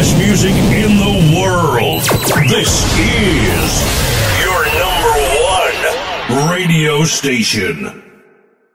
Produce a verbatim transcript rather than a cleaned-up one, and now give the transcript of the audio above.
best music in the world. This is your number one radio station.